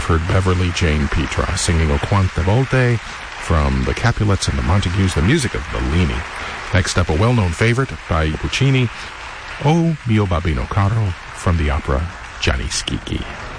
heard Beverly Jane Petra singing O Quante Volte from the Capulets and the Montagues, the music of Bellini. Next up, a well-known favorite by Puccini, O Mio Babbino Caro, from the opera Gianni Schicchi.